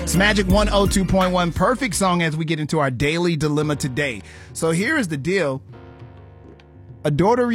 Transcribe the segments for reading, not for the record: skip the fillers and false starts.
It's Magic 102.1. Perfect song as we get into our daily dilemma today. So here is the deal. If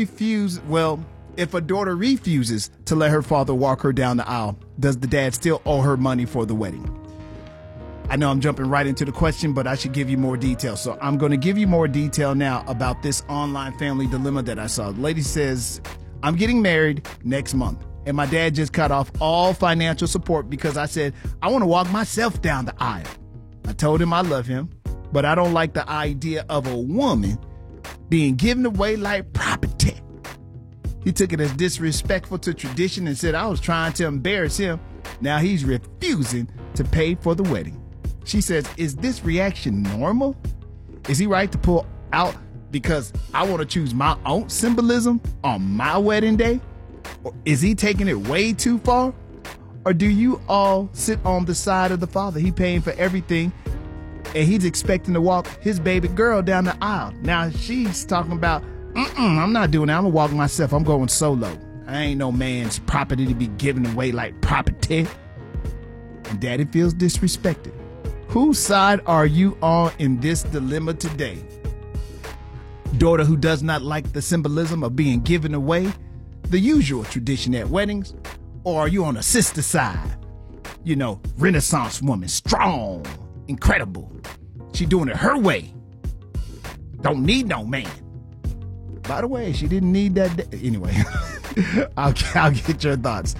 a daughter refuses to let her father walk her down the aisle, does the dad still owe her money for the wedding? I know I'm jumping right into the question, but I should give you more detail. So I'm going to give you more detail now about this online family dilemma that I saw. The lady says, I'm getting married next month, and my dad just cut off all financial support because I said, I want to walk myself down the aisle. I told him I love him, but I don't like the idea of a woman being given away like property. He took it as disrespectful to tradition and said I was trying to embarrass him. Now he's refusing to pay for the wedding. She says, is this reaction normal? Is he right to pull out because I want to choose my own symbolism on my wedding day? Or is he taking it way too far? Or do you all sit on the side of the father? He paying for everything and he's expecting to walk his baby girl down the aisle. Now she's talking about, I'm not doing that. I'm going to walk myself. I'm going solo. I ain't no man's property to be given away like property. And daddy feels disrespected. Whose side are you on in this dilemma today? Daughter who does not like the symbolism of being given away, the usual tradition at weddings? Or are you on the sister side? You know, Renaissance woman, strong, incredible. She doing it her way. Don't need no man. By the way, she didn't need that. Anyway, I'll get your thoughts.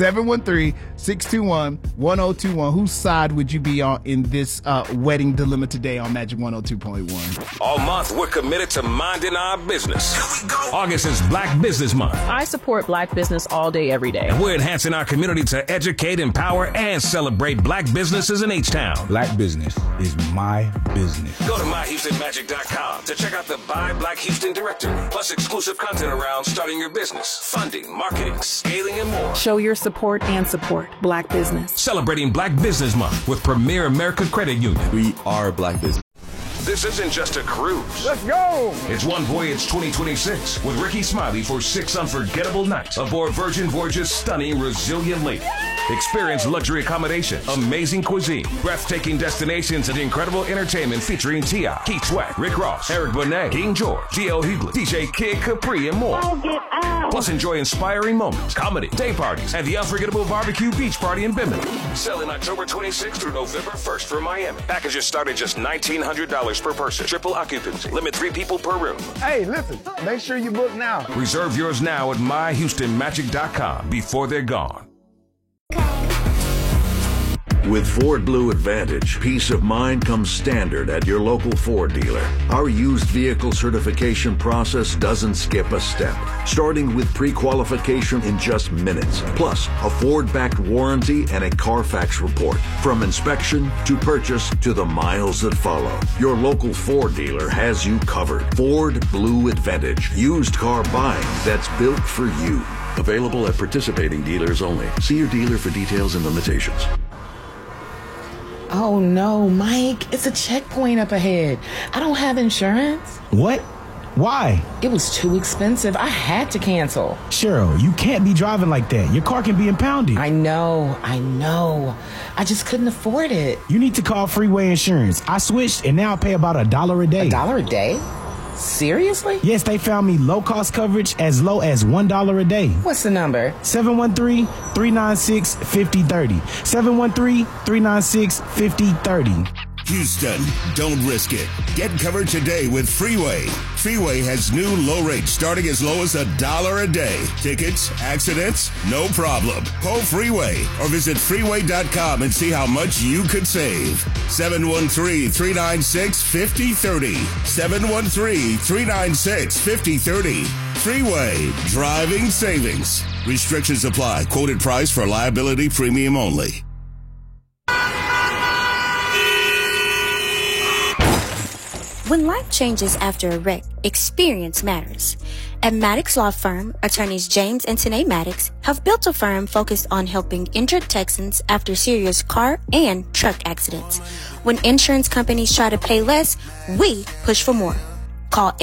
713-621-1021. Whose side would you be on in this wedding dilemma today on Magic 102.1? All month, we're committed to minding our business. Here we go. August is Black Business Month. I support Black business all day, every day. And we're enhancing our community to educate, empower, and celebrate Black businesses in H-Town. Black business is my business. Go to myhoustonmagic.com to check out the Buy Black Houston directory, plus exclusive content around starting your business, funding, marketing, scaling, and more. Show your support and support Black business. Celebrating Black Business Month with Premier America Credit Union. We are Black business. This isn't just a cruise. Let's go! It's One Voyage 2026 with Ricky Smiley for 6 unforgettable nights aboard Virgin Voyage's stunning Resilient Lady. Experience luxury accommodation, amazing cuisine, breathtaking destinations, and incredible entertainment featuring T.I., Keith Sweat, Rick Ross, Eric Bonet, King George, D.L. Hughley, DJ Kid Capri, and more. Plus, enjoy inspiring moments, comedy, day parties, and the unforgettable barbecue beach party in Bimini. Selling October 26th through November 1st for Miami. Packages start at just $1,900 per person. Triple occupancy. Limit 3 people per room. Hey, listen, make sure you book now. Reserve yours now at myhoustonmagic.com before they're gone. With Ford Blue Advantage, peace of mind comes standard at your local Ford dealer. Our used vehicle certification process doesn't skip a step, starting with pre-qualification in just minutes, plus a Ford-backed warranty and a Carfax report. From inspection to purchase to the miles that follow, your local Ford dealer has you covered. Ford Blue Advantage, used car buying that's built for you. Available at participating dealers only. See your dealer for details and limitations. Oh no, Mike, it's a checkpoint up ahead. I don't have insurance. What? Why? It was too expensive. I had to cancel. Cheryl, you can't be driving like that. Your car can be impounded. I know. I just couldn't afford it. You need to call Freeway Insurance. I switched and now I pay about $1 a day. $1 a day? Seriously? Yes, they found me low-cost coverage as low as $1 a day. What's the number? 713-396-5030. 713-396-5030. Houston, don't risk it. Get covered today with Freeway. Freeway has new low rates starting as low as $1 a day. Tickets, accidents, no problem. Call Freeway or visit freeway.com and see how much you could save. 713-396-5030. 713-396-5030. Freeway. Driving savings. Restrictions apply. Quoted price for liability premium only. When life changes after a wreck, experience matters. At Maddox Law Firm, attorneys James and Tanae Maddox have built a firm focused on helping injured Texans after serious car and truck accidents. When insurance companies try to pay less, we push for more. Call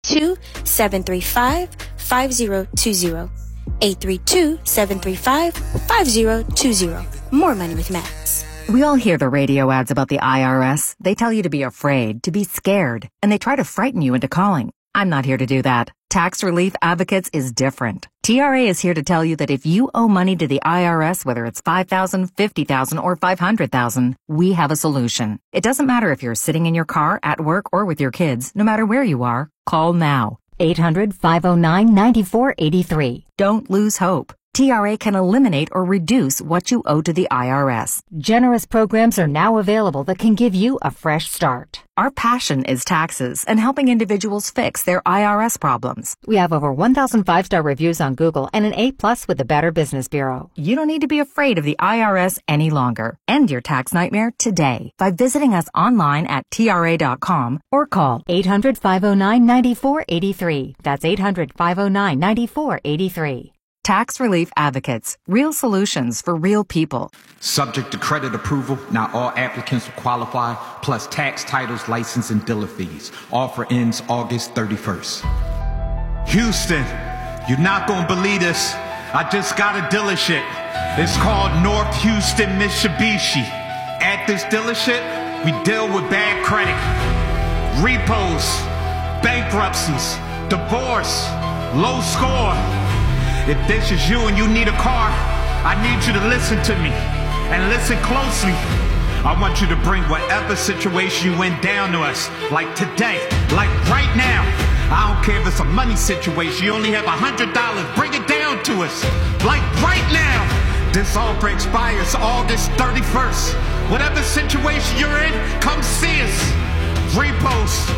832-735-5020. 832-735-5020. More money with Maddox. We all hear the radio ads about the IRS. They tell you to be afraid, to be scared, and they try to frighten you into calling. I'm not here to do that. Tax Relief Advocates is different. TRA is here to tell you that if you owe money to the IRS, whether it's $5,000, $50,000, or $500,000, we have a solution. It doesn't matter if you're sitting in your car, at work, or with your kids. No matter where you are, call now. 800-509-9483. Don't lose hope. TRA can eliminate or reduce what you owe to the IRS. Generous programs are now available that can give you a fresh start. Our passion is taxes and helping individuals fix their IRS problems. We have over 1,000 5-star reviews on Google and an A+ with the Better Business Bureau. You don't need to be afraid of the IRS any longer. End your tax nightmare today by visiting us online at TRA.com or call 800-509-9483. That's 800-509-9483. Tax Relief Advocates. Real solutions for real people. Subject to credit approval. Now all applicants will qualify, plus tax titles, license, and dealer fees. Offer ends August 31st. Houston, you're not going to believe this. I just got a dealership. It's called North Houston Mitsubishi. At this dealership, we deal with bad credit, repos, bankruptcies, divorce, low score. If this is you and you need a car, I need you to listen to me and listen closely. I want you to bring whatever situation you went down to us, like today, like right now. I don't care if it's a money situation, you only have $100, bring it down to us, like right now. This offer expires August 31st. Whatever situation you're in, come see us. Repos,